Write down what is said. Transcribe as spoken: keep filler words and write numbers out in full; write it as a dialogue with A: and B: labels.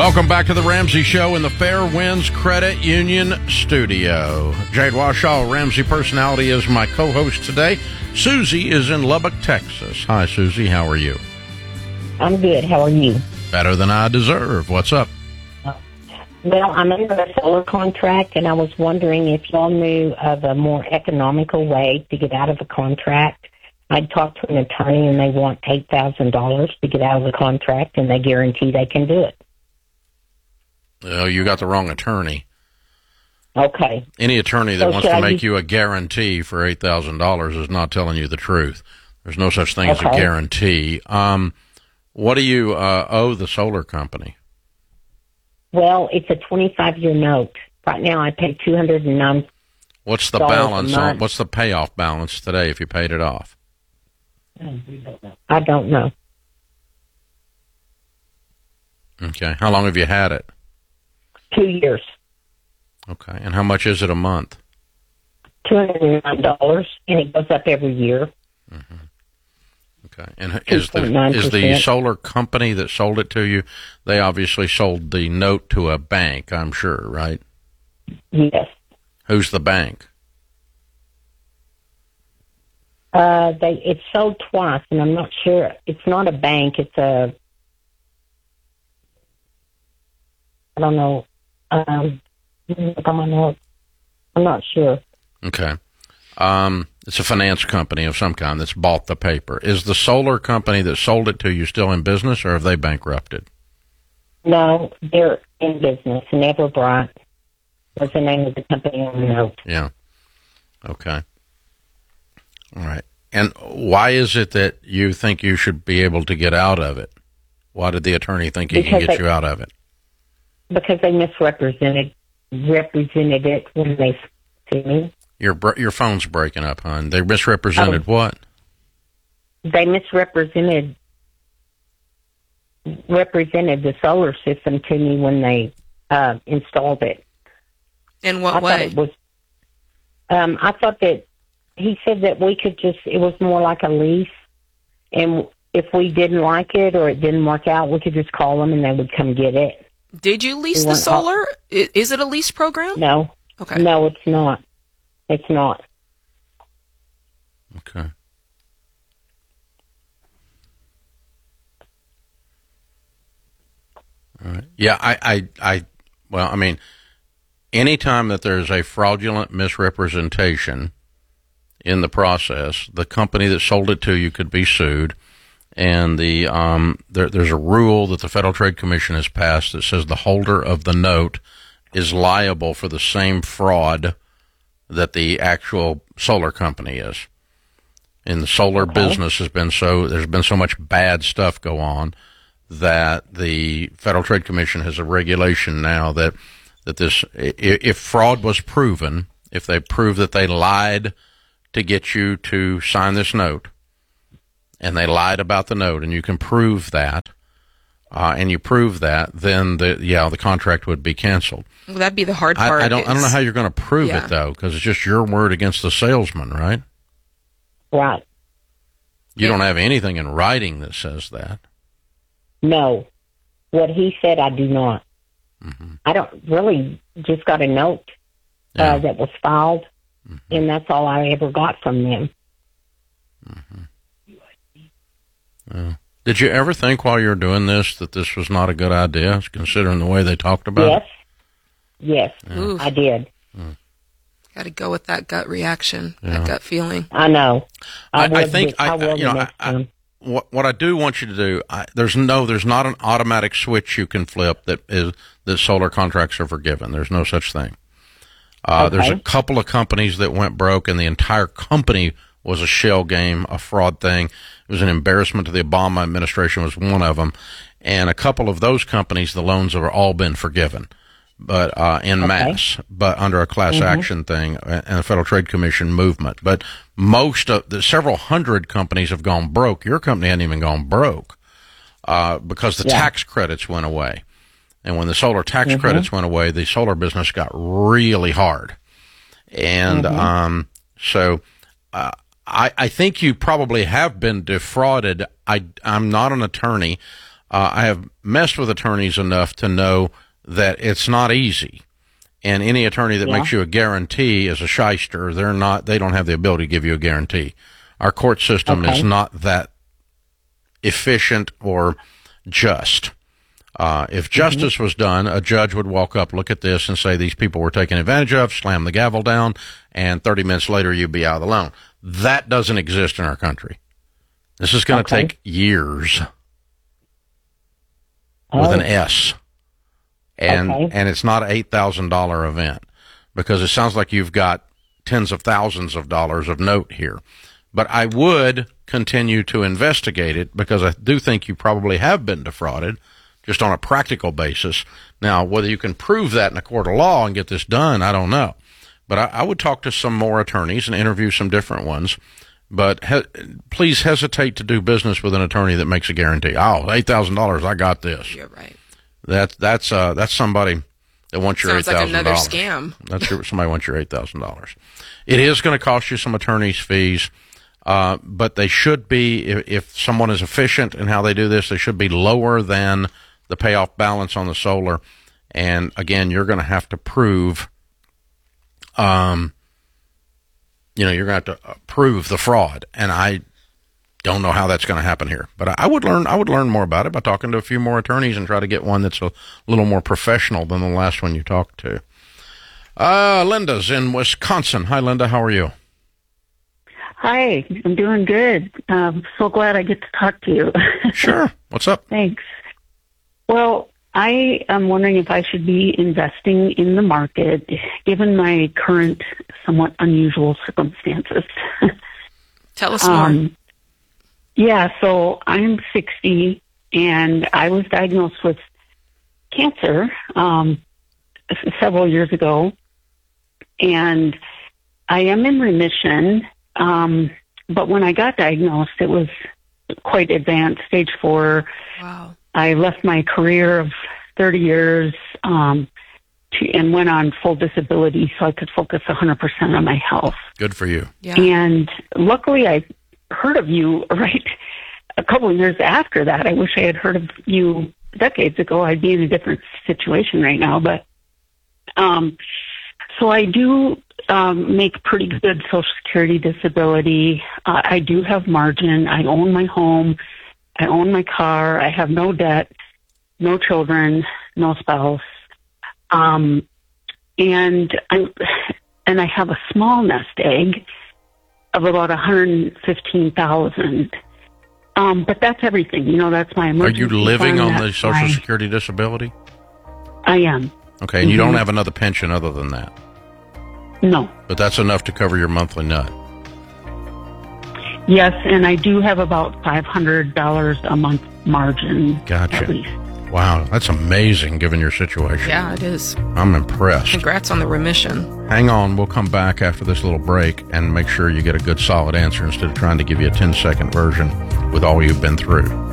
A: Welcome back to the Ramsey Show in the Fair Winds Credit Union studio. Jade Washaw, Ramsey Personality, is my co-host today. Susie is in Lubbock, Texas. Hi, Susie. How are you?
B: I'm good. How are you?
A: Better than I deserve. What's up?
B: Well, I'm under a solar contract, and I was wondering if y'all knew of a more economical way to get out of a contract. I talked to an attorney, and they want eight thousand dollars to get out of the contract, and they guarantee they can do it.
A: Oh, you got the wrong attorney.
B: Okay.
A: Any attorney that
B: So
A: wants
B: should
A: to
B: I
A: make
B: use-
A: you a guarantee for eight thousand dollars is not telling you the truth. There's no such thing as a
B: Okay.
A: guarantee. Um, what do you uh, owe the solar company?
B: Well, it's a twenty-five year note. Right now, I pay two hundred nine dollars.
A: What's the
B: Dollars a
A: balance on?
B: month.
A: What's the payoff balance today if you paid it off?
B: I don't know.
A: Okay. How long have you had it?
B: Two years.
A: Okay. And how much is it a month?
B: two hundred nine dollars, and it goes up every year.
A: Okay. And is the
B: two point nine
A: is
B: percent.
A: the solar company that sold it to you? They obviously sold the note to a bank, I'm sure, right?
B: Yes.
A: Who's the bank?
B: Uh, they it's sold twice, and I'm not sure. It's not a bank. It's a I don't know. Um, look on my notes. I'm not sure.
A: Okay. Um, it's a finance company of some kind that's bought the paper. Is the solar company that sold it to you still in business, or have they bankrupted?
B: No, they're in business. Neverbright was the name of the company on the note.
A: Yeah. Okay. All right. And why is it that you think you should be able to get out of it? Why did the attorney think he can
B: Because
A: get
B: they-
A: you out of it?
B: Because they misrepresented represented it when they to me.
A: Your br- your phone's breaking up, hon. They misrepresented
B: Oh.
A: what?
B: They misrepresented represented the solar system to me when they uh, installed it.
C: In
B: I
C: what
B: thought
C: way?
B: it was. Um, I thought that he said that we could just. It was more like a lease, and if we didn't like it or it didn't work out, we could just call them and they would come get it.
C: Did you lease
B: We
C: the
B: want-
C: solar? I- Is it a lease program?
B: No,
C: Okay.
B: no, it's not. It's not.
A: Okay. All right. Yeah, I, I, I, well, I mean, anytime that there's a fraudulent misrepresentation in the process, the company that sold it to you could be sued. And the um, there, there's a rule that the Federal Trade Commission has passed that says the holder of the note is liable for the same fraud that the actual solar company is. In the solar
B: Okay.
A: business has been so there's been so much bad stuff go on that the Federal Trade Commission has a regulation now that that this i- if fraud was proven, if they prove that they lied to get you to sign this note, and they lied about the note, and you can prove that, uh, and you prove that, then the yeah the contract would be canceled.
C: Well, that'd be the hard
A: I,
C: part.
A: I don't I don't know
C: is-
A: how you're going to prove
C: Yeah.
A: it though, because it's just your word against the salesman, right?
B: Right.
A: You don't have anything in writing that says that.
B: No. What he said, I do not.
A: Mm-hmm.
B: I don't really just got a note
A: Yeah.
B: uh, that was filed,
A: Mm-hmm.
B: and that's all I ever got from them.
A: Yeah. Did you ever think while you were doing this that this was not a good idea, considering the way they talked about
B: Yes.
A: it?
B: Yes,
C: Oof.
B: I did.
C: Got to go with that gut reaction,
A: Yeah.
C: that gut feeling.
B: I know.
A: I, I
B: will
A: think
B: the-
A: I,
B: will
A: you know
B: the
A: I,
B: next
A: I,
B: time.
A: what what I do want you to do. I, there's no there's not an automatic switch you can flip that is that solar contracts are forgiven. There's no such thing. Uh, There's a
B: Okay.
A: couple of companies that went broke, and the entire company was a shell game, a fraud thing. It was an embarrassment to the Obama administration. Was one of them, and a couple of those companies, the loans have all been forgiven, but uh, en
B: Okay.
A: masse, but under a class action thing and a Federal Trade Commission movement. But most of the several hundred companies have gone broke. Your company hadn't even gone broke uh, because the
B: Yeah.
A: tax credits went away. And when the solar tax credits went away, the solar business got really hard. And um, so uh, I, I think you probably have been defrauded. I, I'm not an attorney. uh, I have messed with attorneys enough to know that it's not easy. And any attorney that
B: Yeah.
A: makes you a guarantee is a shyster. They're not, they don't have the ability to give you a guarantee. Our court system
B: Okay.
A: is not that efficient or just. Uh, if justice mm-hmm. was done, a judge would walk up, look at this, and say these people were taken advantage of, slam the gavel down, and thirty minutes later you'd be out of the loan. That doesn't exist in our country. This is going to
B: Okay.
A: take years
B: Oh.
A: with an S. And
B: Okay.
A: and it's not an eight thousand dollars event, because it sounds like you've got tens of thousands of dollars of note here. But I would continue to investigate it, because I do think you probably have been defrauded, just on a practical basis. Now, whether you can prove that in a court of law and get this done, I don't know. But I, I would talk to some more attorneys and interview some different ones. But he, please hesitate to do business with an attorney that makes a guarantee. Oh, eight thousand dollars, I got this.
C: You're right.
A: That, that's uh, that's somebody that wants your eight
C: Sounds like
A: thousand
C: another
A: dollars.
C: scam.
A: That's your, somebody wants your eight thousand dollars. It is going to cost you some attorney's fees, uh, but they should be, if, if someone is efficient in how they do this, they should be lower than the payoff balance on the solar. And again, you're going to have to prove, um, you know, you're going to have to prove the fraud. And I don't know how that's going to happen here, but I would learn, I would learn more about it by talking to a few more attorneys and try to get one that's a little more professional than the last one you talked to. Uh, Linda's in Wisconsin. Hi, Linda. How are you?
D: Hi, I'm doing good. I'm so glad I get to talk to you.
A: Sure. What's up?
D: Thanks. Well, I am wondering if I should be investing in the market, given my current somewhat unusual circumstances.
C: Tell us more.
D: Um, yeah, so I'm sixty, and I was diagnosed with cancer um, s- several years ago, and I am in remission. Um, but when I got diagnosed, it was quite advanced, stage four.
C: Wow.
D: I left my career of thirty years um, to, and went on full disability so I could focus one hundred percent on my health.
A: Good for you.
C: Yeah.
D: And luckily, I heard of you right a couple of years after that. I wish I had heard of you decades ago. I'd be in a different situation right now. But um, so I do um, make pretty good Social Security disability. Uh, I do have margin. I own my home. I own my car. I have no debt, no children, no spouse. Um, and I and I have a small nest egg of about one hundred fifteen thousand. Um, but that's everything. You know, that's my
A: Are
D: emergency
A: you living
D: fund,
A: on the
D: that's
A: Social
D: my-
A: Security disability?
D: I am.
A: Okay, and you
D: Mhm.
A: don't have another pension other than that,
D: No.
A: but that's enough to cover your monthly nut.
D: Yes, and I do have about five hundred dollars a month margin.
A: Gotcha.
D: At least.
A: Wow, that's amazing given your situation.
C: Yeah, it is.
A: I'm impressed.
C: Congrats on the remission.
A: Hang on, we'll come back after this little break and make sure you get a good solid answer instead of trying to give you a ten second version with all you've been through.